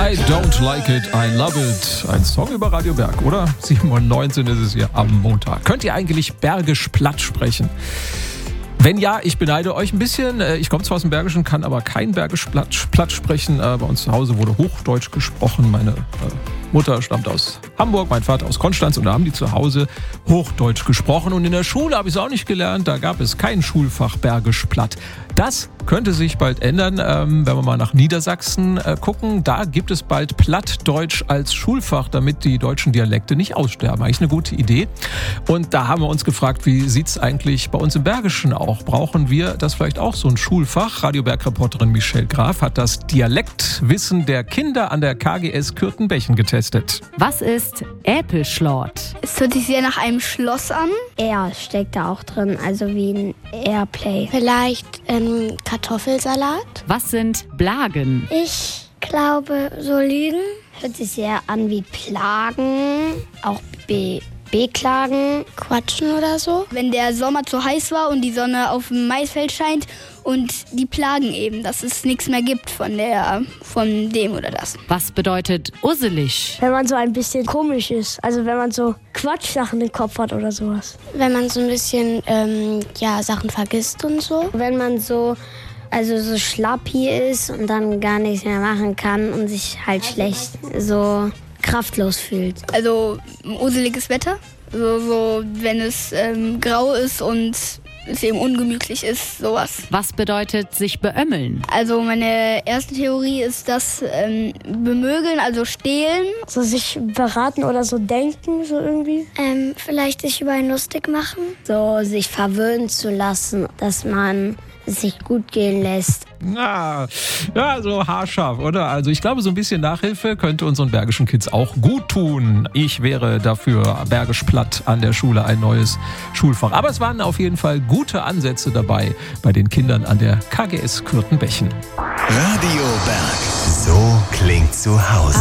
I don't like it, I love it. Ein Song über Radio Berg, oder? 7:19 ist es hier am Montag. Könnt ihr eigentlich Bergisch platt sprechen? Wenn ja, ich beneide euch ein bisschen. Ich komme zwar aus dem Bergischen, kann aber kein Bergisch platt sprechen. Bei uns zu Hause wurde Hochdeutsch gesprochen. Meine Mutter stammt aus Hamburg, mein Vater aus Konstanz und da haben die zu Hause Hochdeutsch gesprochen. Und in der Schule habe ich es auch nicht gelernt. Da gab es kein Schulfach Bergisch platt. Das könnte sich bald ändern, wenn wir mal nach Niedersachsen gucken. Da gibt es bald Plattdeutsch als Schulfach, damit die deutschen Dialekte nicht aussterben. Eigentlich eine gute Idee. Und da haben wir uns gefragt, wie sieht es eigentlich bei uns im Bergischen auch? Brauchen wir das vielleicht auch, so ein Schulfach? Radio Berg-Reporterin Michelle Graf hat das Dialektwissen der Kinder an der KGS Kürtenbechen getestet. Was ist Äpelschlort? Es hört sich sehr nach einem Schloss an. R steckt da auch drin, also wie ein Airplay. Vielleicht Kartoffelsalat. Was sind Blagen? Ich glaube, so Lügen hört sich sehr an wie Plagen, auch Beklagen. Quatschen oder so. Wenn der Sommer zu heiß war und die Sonne auf dem Maisfeld scheint und die plagen eben, dass es nichts mehr gibt von dem oder das. Was bedeutet usselig? Wenn man so ein bisschen komisch ist, also wenn man so Quatschsachen im Kopf hat oder sowas. Wenn man so ein bisschen Sachen vergisst und so. Wenn man so schlappi ist und dann gar nichts mehr machen kann und sich halt schlecht, so kraftlos fühlt. Also useliges Wetter, so wenn es grau ist und es eben ungemütlich ist, sowas. Was bedeutet sich beömmeln? Also meine erste Theorie ist das Bemögeln, also stehlen. So sich beraten oder so denken, so irgendwie. Vielleicht sich über einen lustig machen. So sich verwöhnen zu lassen, dass man es sich gut gehen lässt. Ja, so haarscharf, oder? Also ich glaube, so ein bisschen Nachhilfe könnte unseren bergischen Kids auch gut tun. Ich wäre dafür Bergisch platt an der Schule, ein neues Schulfach. Aber es waren auf jeden Fall gute Ansätze dabei bei den Kindern an der KGS Kürtenbechen. Radio Berg. So klingt zu Hause.